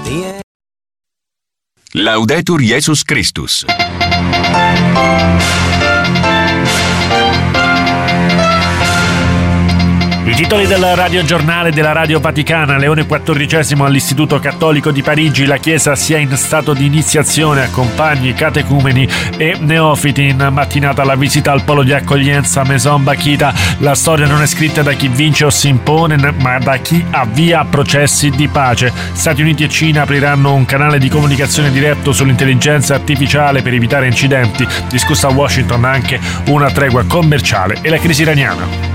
Laudetur Jesus Christus. I titoli del radiogiornale della Radio Vaticana. Leone XIV all'Istituto Cattolico di Parigi. La Chiesa sia in stato di iniziazione, accompagni, catecumeni e neofiti. In mattinata la visita al polo di accoglienza Maison Bakhita. La storia non è scritta da chi vince o si impone, ma da chi avvia processi di pace. Stati Uniti e Cina apriranno un canale di comunicazione diretto sull'intelligenza artificiale per evitare incidenti. Discussa a Washington anche una tregua commerciale e la crisi iraniana.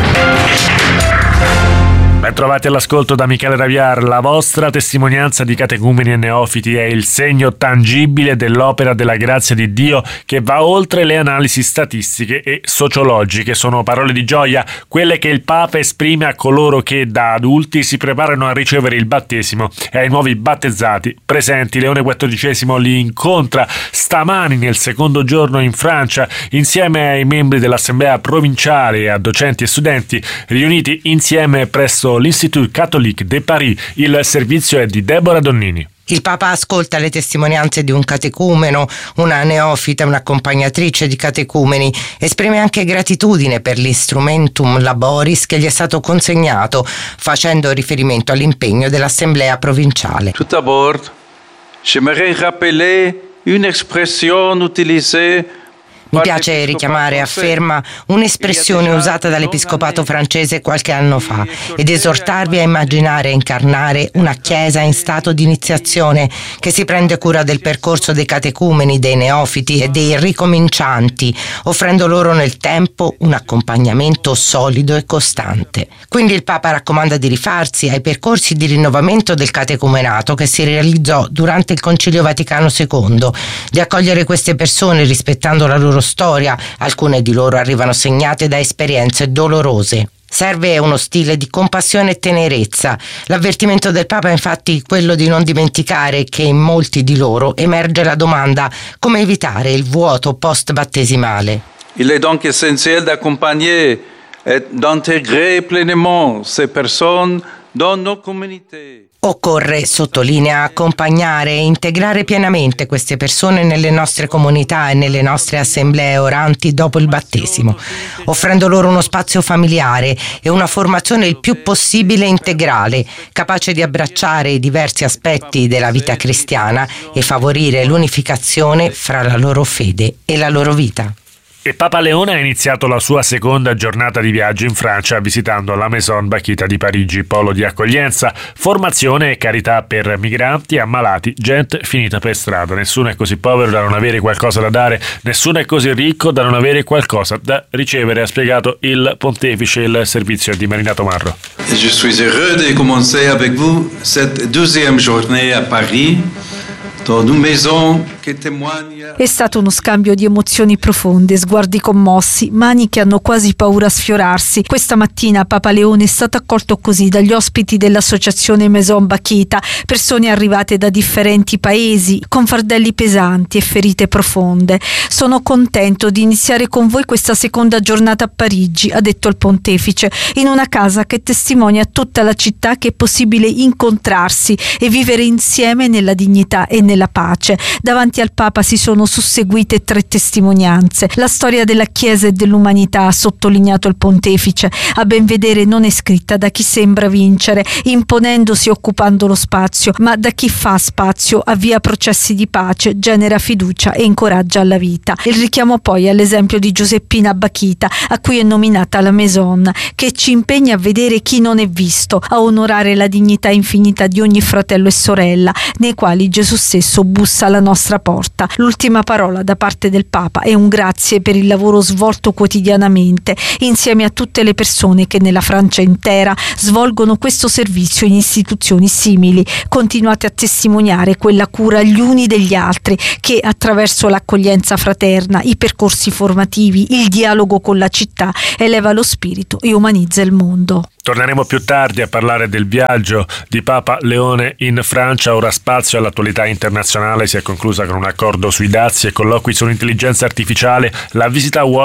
Ben trovati all'ascolto da Michele Raviar. La vostra testimonianza di catecumeni e neofiti è il segno tangibile dell'opera della grazia di Dio che va oltre le analisi statistiche e sociologiche. Sono parole di gioia, quelle che il Papa esprime a coloro che da adulti si preparano a ricevere il battesimo e ai nuovi battezzati presenti. Leone XIV li incontra stamani nel secondo giorno in Francia insieme ai membri dell'Assemblea provinciale e a docenti e studenti riuniti insieme presso l'Institut Catholique de Paris. Il servizio è di Deborah Donnini. Il Papa ascolta le testimonianze di un catecumeno, una neofita, un'accompagnatrice di catecumeni. Esprime anche gratitudine per l'instrumentum laboris che gli è stato consegnato, facendo riferimento all'impegno dell'Assemblea provinciale. Tout d'abord, j'aimerais rappeler une expression utilisée. Mi piace richiamare, afferma, un'espressione usata dall'Episcopato francese qualche anno fa ed esortarvi a immaginare e incarnare una Chiesa in stato di iniziazione che si prende cura del percorso dei catecumeni, dei neofiti e dei ricomincianti, offrendo loro nel tempo un accompagnamento solido e costante. Quindi il Papa raccomanda di rifarsi ai percorsi di rinnovamento del catecumenato che si realizzò durante il Concilio Vaticano II, di accogliere queste persone rispettando la loro storia. Alcune di loro arrivano segnate da esperienze dolorose. Serve uno stile di compassione e tenerezza. L'avvertimento del Papa è infatti quello di non dimenticare che in molti di loro emerge la domanda: come evitare il vuoto post-battesimale? Il est donc essentiel d'accompagner et d'intégrer pleinement ces personnes dans nos communautés. Occorre, sottolinea, accompagnare e integrare pienamente queste persone nelle nostre comunità e nelle nostre assemblee oranti dopo il battesimo, offrendo loro uno spazio familiare e una formazione il più possibile integrale, capace di abbracciare i diversi aspetti della vita cristiana e favorire l'unificazione fra la loro fede e la loro vita. E Papa Leone ha iniziato la sua seconda giornata di viaggio in Francia visitando la Maison Bakhita di Parigi, polo di accoglienza, formazione e carità per migranti, ammalati, gente finita per strada. Nessuno è così povero da non avere qualcosa da dare, nessuno è così ricco da non avere qualcosa da ricevere, ha spiegato il pontefice. Il servizio di Marina Tomarro. Je suis heureux de commencer avec vous cette deuxième journée à Paris. È stato uno scambio di emozioni profonde, sguardi commossi, mani che hanno quasi paura a sfiorarsi. Questa mattina Papa Leone è stato accolto così dagli ospiti dell'associazione Maison Bakhita, persone arrivate da differenti paesi, con fardelli pesanti e ferite profonde. Sono contento di iniziare con voi questa seconda giornata a Parigi, ha detto il pontefice, in una casa che testimonia a tutta la città che è possibile incontrarsi e vivere insieme nella dignità e nella pace. Davanti al Papa si sono susseguite 3 testimonianze. La storia della Chiesa e dell'umanità, ha sottolineato il pontefice, a ben vedere non è scritta da chi sembra vincere, imponendosi e occupando lo spazio, ma da chi fa spazio, avvia processi di pace, genera fiducia e incoraggia alla vita. Il richiamo poi all'esempio di Giuseppina Bakhita, a cui è nominata la Maison, che ci impegna a vedere chi non è visto, a onorare la dignità infinita di ogni fratello e sorella, nei quali Gesù stesso bussa alla nostra porta. L'ultima parola da parte del Papa è un grazie per il lavoro svolto quotidianamente insieme a tutte le persone che nella Francia intera svolgono questo servizio in istituzioni simili. Continuate a testimoniare quella cura gli uni degli altri che attraverso l'accoglienza fraterna, i percorsi formativi, il dialogo con la città eleva lo spirito e umanizza il mondo. Torneremo più tardi a parlare del viaggio di Papa Leone in Francia. Ora spazio all'attualità internazionale. Si è conclusa con un accordo sui dazi e colloqui sull'intelligenza artificiale la visita a Washington